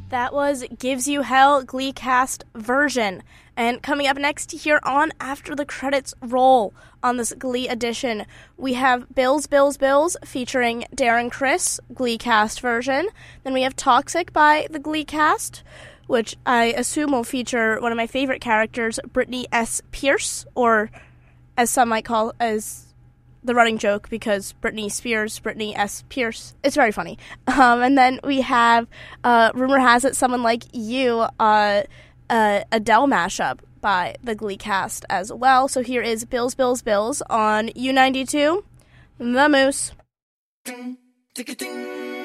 That was Gives You Hell Glee cast version. And coming up next here on After the Credits Roll on this Glee edition, we have Bills, Bills, Bills featuring Darren Criss, Glee cast version. Then we have Toxic by the Glee cast, which I assume will feature one of my favorite characters, Brittany S. Pierce, or as some might call as the running joke, because Britney Spears, Britney S. Pierce. It's very funny. And then we have Rumor Has It, Someone Like You, Adele mashup by the Glee cast as well. So here is Bills, Bills, Bills on U92, The Moose.